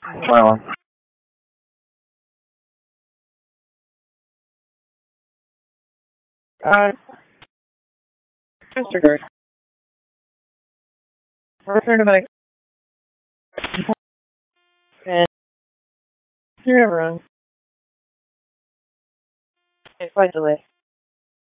Well, uh, Mr. Gert, return to my and you're never wrong. It's quite delay.